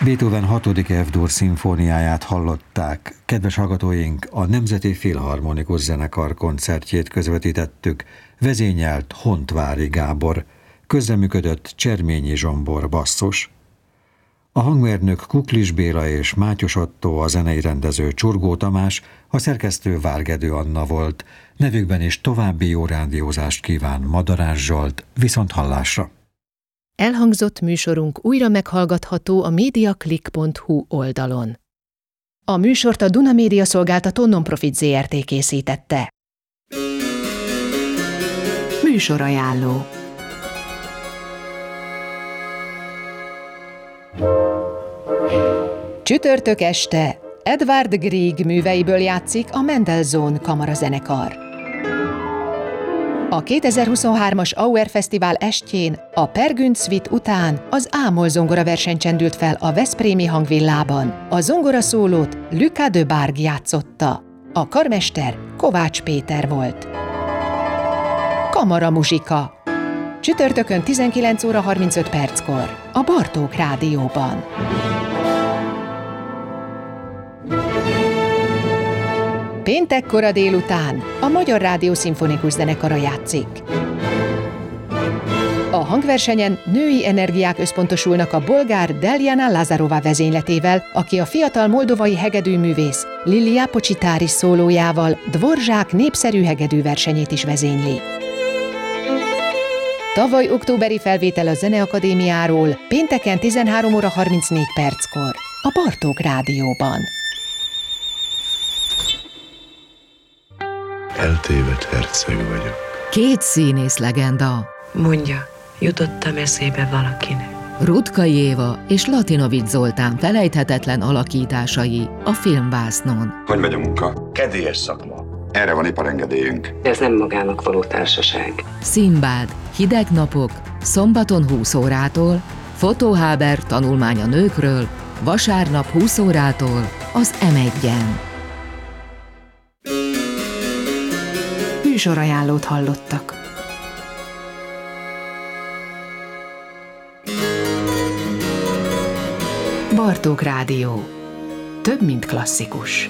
Beethoven 6. F-dur szimfóniáját hallották. Kedves hallgatóink, a Nemzeti Filharmonikus Zenekar koncertjét közvetítettük. Vezényelt Hontvári Gábor. Közreműködött Cserményi Zsombor basszus. A hangmérnök Kuklis Béla és Mátyos Ottó, a zenei rendező Csurgó Tamás, a szerkesztő Várgedő Anna volt. Nevükben is további jó rádiózást kíván Madarás Zsolt, viszonthallásra. Elhangzott műsorunk újra meghallgatható a mediaclick.hu oldalon. A műsort a Duna Média Szolgáltató Nonprofit Zrt. Készítette. Műsorajánló. Csütörtök este Edvard Grieg műveiből játszik a Mendelssohn Kamarazenekar. A 2023-as Auer Fesztivál estjén a Per Günd Suite után az Ámol zongora verseny csendült fel a veszprémi hangvillában. A zongoraszólót Lucas de Barg játszotta. A karmester Kovács Péter volt. Kamaramuzsika. Csütörtökön 19 óra 35 perckor a Bartók Rádióban. Péntek kora délután a Magyar Rádió Szimfonikus Zenekara játszik. A hangversenyen női energiák összpontosulnak a bolgár Deljana Lazarova vezényletével, aki a fiatal moldovai hegedűművész Lilia Pocsitári szólójával Dvorzsák népszerű hegedűversenyét is vezényli. Tavaly októberi felvétel a Zeneakadémiáról pénteken 13 óra 34 perckor a Bartók Rádióban. Eltévedt herceg vagyok. Két színész legenda. Mondja, jutottam eszébe valakinek. Rutka Éva és Latinovics Zoltán felejthetetlen alakításai a filmvásznon. Hogy megy a munka? Kedélyes szakma. Erre van iparengedélyünk. Ez nem magának való társaság. Szimbád, hideg napok, szombaton 20 órától, Fotóháber tanulmány a nőkről, vasárnap 20 órától az M1-en. Műsorajánlót hallottak. Bartók Rádió. Több, mint klasszikus.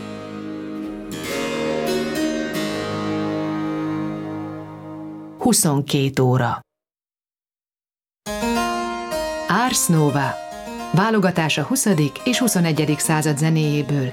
Huszonkettő óra. Ars Nova. Válogatás a 20. és 21. század zenéjéből.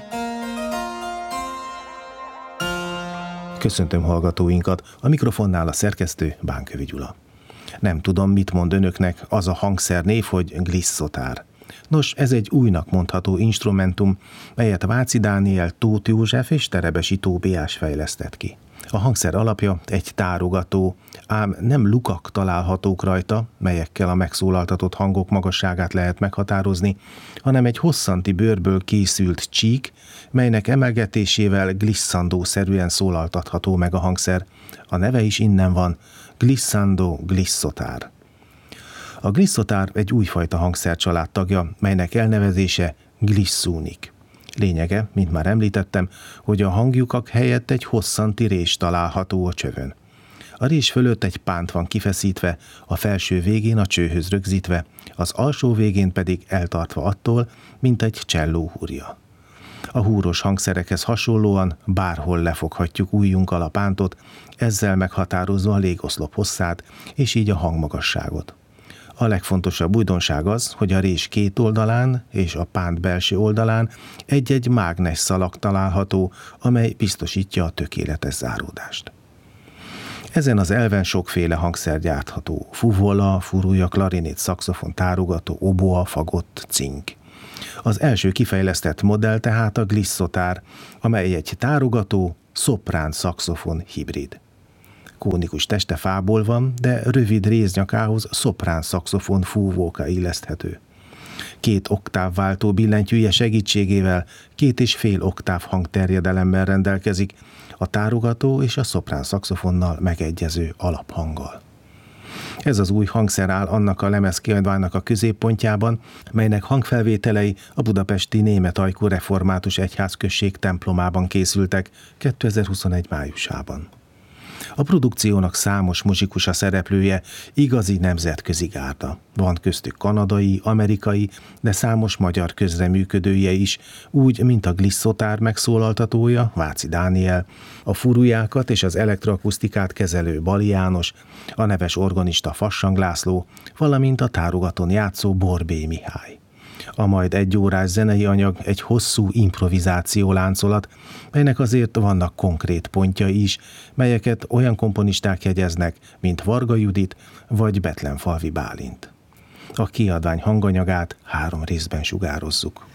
Köszöntöm hallgatóinkat, a mikrofonnál a szerkesztő Bánkövi Gyula. Nem tudom, mit mond önöknek az a hangszernév, hogy glisszotár. Nos, ez egy újnak mondható instrumentum, melyet Váci Dániel, Tóth József és Terebesi Tóbiás fejlesztett ki. A hangszer alapja egy tárogató, ám nem lukak találhatók rajta, melyekkel a megszólaltatott hangok magasságát lehet meghatározni, hanem egy hosszanti bőrből készült csík, melynek emelgetésével glisszandószerűen szólaltatható meg a hangszer. A neve is innen van, glissando glisszotár. A glisszotár egy újfajta hangszercsalád tagja, melynek elnevezése glissunik. Lényege, mint már említettem, hogy a hangjukak helyett egy hosszanti rés található a csövön. A rés fölött egy pánt van kifeszítve, a felső végén a csőhöz rögzítve, az alsó végén pedig eltartva attól, mint egy cselló húrja. A húros hangszerekhez hasonlóan bárhol lefoghatjuk ujjunkkal a pántot, ezzel meghatározva a légoszlop hosszát, és így a hangmagasságot. A legfontosabb újdonság az, hogy a rés két oldalán és a pánt belső oldalán egy-egy mágnes szalag található, amely biztosítja a tökéletes záródást. Ezen az elven sokféle hangszer gyártható: fuvola, furúja, klarinét, szaxofon, tárogató, oboa, fagott, cink. Az első kifejlesztett modell tehát a glisszotár, amely egy tárogató, szoprán szaxofon hibrid. Kónikus teste fából van, de rövid réznyakához szoprán szaxofon fúvóka illeszthető. 2 oktávváltó billentyűje segítségével 2,5 oktáv hangterjedelemmel rendelkezik, a tárogató és a szoprán szaxofonnal megegyező alaphanggal. Ez az új hangszer áll annak a lemezkiadványnak a középpontjában, melynek hangfelvételei a budapesti Német Ajkú Református Egyházközség templomában készültek 2021. májusában. A produkciónak számos muzsikusa szereplője, igazi nemzetközi gárda. Van köztük kanadai, amerikai, de számos magyar közreműködője is, úgy, mint a Glisszotár megszólaltatója, Váci Dániel, a furujákat és az elektroakusztikát kezelő Bali János, a neves organista Fassang László, valamint a tárogaton játszó Borbély Mihály. A majd egyórás zenei anyag egy hosszú improvizáció láncolat, melynek azért vannak konkrét pontjai is, melyeket olyan komponisták jegyeznek, mint Varga Judit vagy Betlenfalvi Bálint. A kiadvány hanganyagát 3 részben sugározzuk.